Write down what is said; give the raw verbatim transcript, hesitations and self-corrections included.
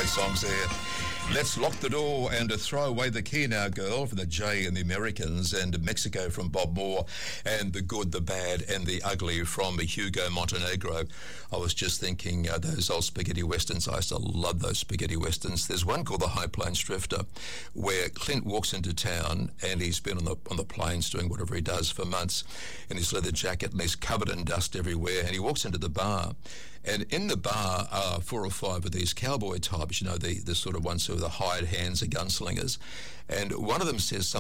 great songs there. Let's lock the door and uh, throw away the key now, girl, for the J and the Americans, and Mexico from Bob Moore, and the good, the bad, and the ugly from Hugo Montenegro. I was just thinking uh, those old spaghetti westerns. I used to love those spaghetti westerns. There's one called The High Plains Drifter, where Clint walks into town and he's been on the on the plains doing whatever he does for months, in his leather jacket, and he's covered in dust everywhere. And he walks into the bar, and in the bar are four or five of these cowboy types, you know, the the sort of ones who are the hired hands, the gunslingers, and one of them says something.